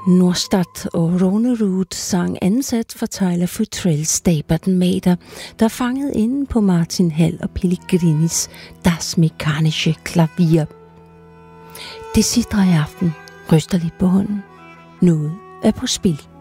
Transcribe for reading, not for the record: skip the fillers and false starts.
Norstad og Ronerud sang ansat for Tyler Futrell Staberten Mater, der fangede inde på Martin Hall og Pellegrinis Das Mechanische Klavier. Det sidder i aften, ryster lidt på hånden. Noget er på spil.